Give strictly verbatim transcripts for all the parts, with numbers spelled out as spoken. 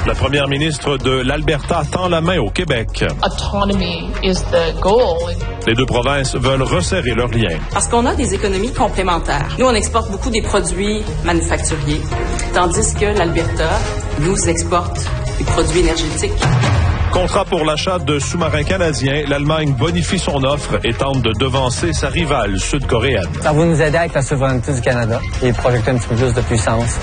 La première ministre de l'Alberta tend la main au Québec. Autonomy is the goal. Les deux provinces veulent resserrer leurs liens. Parce qu'on a des économies complémentaires. Nous, on exporte beaucoup des produits manufacturiers, tandis que l'Alberta nous exporte des produits énergétiques. Contrat pour l'achat de sous-marins canadiens, l'Allemagne bonifie son offre et tente de devancer sa rivale sud-coréenne. Ça va nous aider avec la souveraineté du Canada et projeter un petit peu plus de puissance.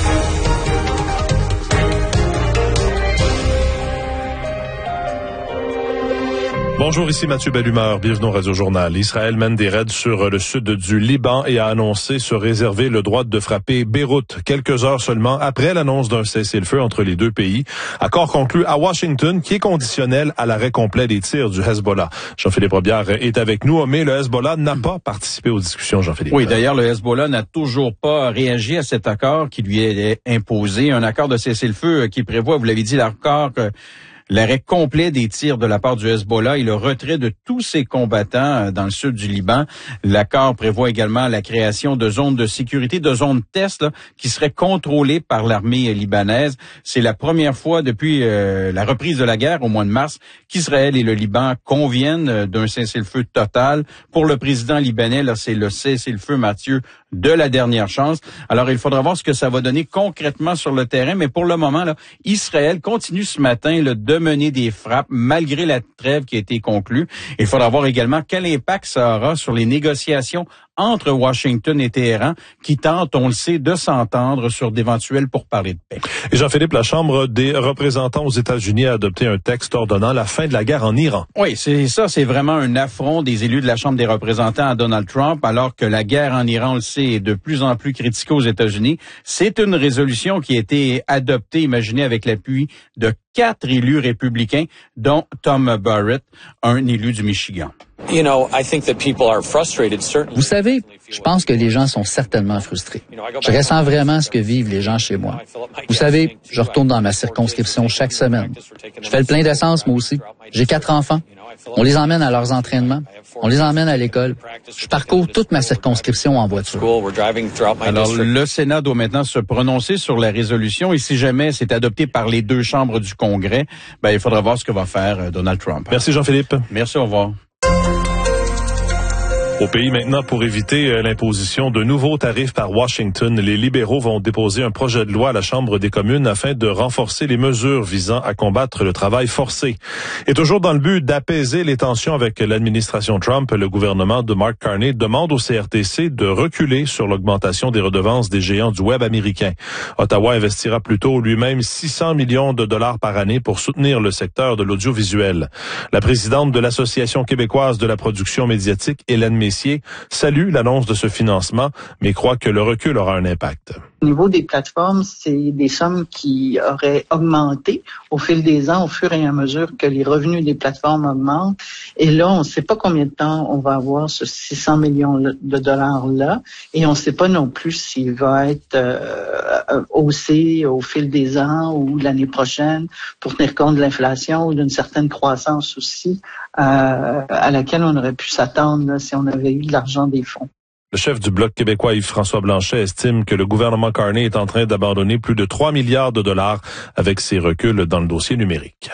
Bonjour, ici Mathieu Bellumeur, bienvenue au Radio-Journal. Israël mène des raids sur le sud du Liban et a annoncé se réserver le droit de frapper Beyrouth quelques heures seulement après l'annonce d'un cessez-le-feu entre les deux pays. Accord conclu à Washington qui est conditionnel à l'arrêt complet des tirs du Hezbollah. Jean-Philippe Robillard est avec nous, mais le Hezbollah n'a pas participé aux discussions, Jean-Philippe. Oui, d'ailleurs, le Hezbollah n'a toujours pas réagi à cet accord qui lui est imposé. Un accord de cessez-le-feu qui prévoit, vous l'avez dit, l'accord l'arrêt complet des tirs de la part du Hezbollah et le retrait de tous ses combattants dans le sud du Liban. L'accord prévoit également la création de zones de sécurité, de zones test là, qui seraient contrôlées par l'armée libanaise. C'est la première fois depuis euh, la reprise de la guerre au mois de mars qu'Israël et le Liban conviennent d'un cessez-le-feu total. Pour le président libanais, là, c'est le cessez-le-feu, Mathieu, de la dernière chance. Alors, il faudra voir ce que ça va donner concrètement sur le terrain, mais pour le moment, là, Israël continue ce matin là, de mener des frappes malgré la trêve qui a été conclue. Il faudra voir également quel impact ça aura sur les négociations entre Washington et Téhéran, qui tentent, on le sait, de s'entendre sur d'éventuels pourparlers de paix. Et Jean-Philippe, la Chambre des représentants aux États-Unis a adopté un texte ordonnant la fin de la guerre en Iran. Oui, c'est ça, c'est vraiment un affront des élus de la Chambre des représentants à Donald Trump, alors que la guerre en Iran, on le sait, est de plus en plus critiquée aux États-Unis. C'est une résolution qui a été adoptée, imaginez, avec l'appui de quatre élus républicains, dont Tom Barrett, un élu du Michigan. Vous savez, je pense que les gens sont certainement frustrés. Je ressens vraiment ce que vivent les gens chez moi. Vous savez, je retourne dans ma circonscription chaque semaine. Je fais le plein d'essence, moi aussi. J'ai quatre enfants. On les emmène à leurs entraînements. On les emmène à l'école. Je parcours toute ma circonscription en voiture. Alors, le Sénat doit maintenant se prononcer sur la résolution et si jamais c'est adopté par les deux chambres du Congrès, ben, il faudra voir ce que va faire Donald Trump. Merci Jean-Philippe. Merci, au revoir. Au pays maintenant, pour éviter l'imposition de nouveaux tarifs par Washington, les libéraux vont déposer un projet de loi à la Chambre des communes afin de renforcer les mesures visant à combattre le travail forcé. Et toujours dans le but d'apaiser les tensions avec l'administration Trump, le gouvernement de Mark Carney demande au C R T C de reculer sur l'augmentation des redevances des géants du web américain. Ottawa investira plutôt lui-même six cents millions de dollars par année pour soutenir le secteur de l'audiovisuel. La présidente de l'Association québécoise de la production médiatique, Hélène Messier, salue l'annonce de ce financement, mais croit que le recul aura un impact. Au niveau des plateformes, c'est des sommes qui auraient augmenté au fil des ans, au fur et à mesure que les revenus des plateformes augmentent. Et là, on ne sait pas combien de temps on va avoir ce six cents millions de dollars-là. Et on ne sait pas non plus s'il va être euh, haussé au fil des ans ou l'année prochaine pour tenir compte de l'inflation ou d'une certaine croissance aussi euh, à laquelle on aurait pu s'attendre là, si on avait eu de l'argent des fonds. Le chef du Bloc québécois, Yves-François Blanchet, estime que le gouvernement Carney est en train d'abandonner plus de trois milliards de dollars avec ses reculs dans le dossier numérique.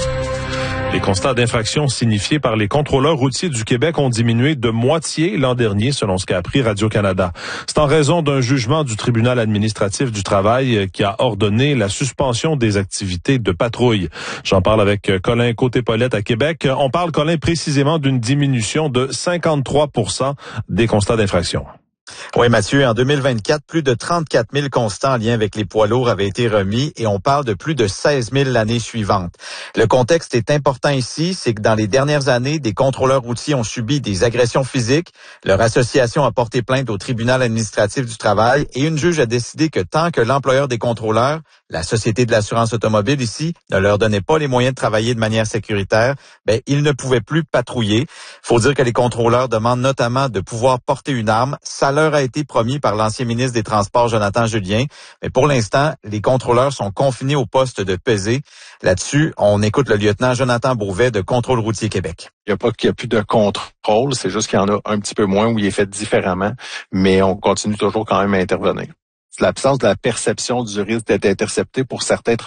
Les constats d'infraction signifiés par les contrôleurs routiers du Québec ont diminué de moitié l'an dernier, selon ce qu'a appris Radio-Canada. C'est en raison d'un jugement du tribunal administratif du travail qui a ordonné la suspension des activités de patrouille. J'en parle avec Colin Côté-Paulette à Québec. On parle, Colin, précisément d'une diminution de cinquante-trois pour cent des constats d'infraction. Oui, Mathieu, en deux mille vingt-quatre, plus de trente-quatre mille constats en lien avec les poids lourds avaient été remis et on parle de plus de seize mille l'année suivante. Le contexte est important ici, c'est que dans les dernières années, des contrôleurs routiers ont subi des agressions physiques. Leur association a porté plainte au tribunal administratif du travail et une juge a décidé que tant que l'employeur des contrôleurs, la Société de l'assurance automobile ici, ne leur donnait pas les moyens de travailler de manière sécuritaire, ben, ils ne pouvaient plus patrouiller. Faut dire que les contrôleurs demandent notamment de pouvoir porter une arme. Ça leur a été promis par l'ancien ministre des Transports, Jonathan Julien. Mais pour l'instant, les contrôleurs sont confinés au poste de pesée. Là-dessus, on écoute le lieutenant Jonathan Beauvais de Contrôle routier Québec. Il n'y a pas qu'il n'y a plus de contrôle, c'est juste qu'il y en a un petit peu moins où il est fait différemment, mais on continue toujours quand même à intervenir. C'est l'absence de la perception du risque d'être intercepté pour certains